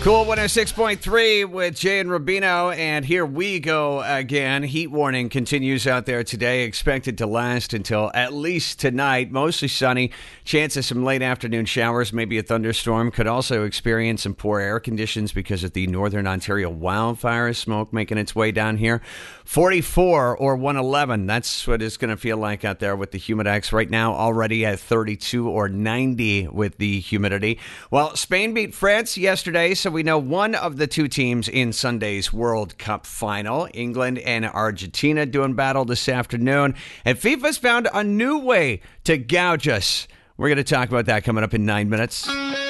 Cool 106.3 with Jay and Rubino, and here we go again. Heat warning continues out there today, expected to last until at least tonight. Mostly sunny, chance of some late afternoon showers, maybe a thunderstorm. Could also experience some poor air conditions because of the Northern Ontario wildfire smoke making its way down here. 44 or 111, that's what it's going to feel like out there with the Humidex. Right now already at 32 or 90 with the humidity. Well, Spain beat France yesterday, so we know one of the two teams in Sunday's World Cup final. England and Argentina doing battle this afternoon. And FIFA's found a new way to gouge us. We're going to talk about that coming up in 9 minutes.